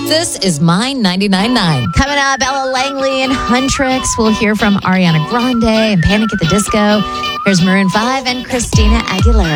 This is Mine 99.9. Coming up, Ella Langley and Huntrix. We'll hear from Ariana Grande and Panic at the Disco. Here's Maroon 5 and Christina Aguilera.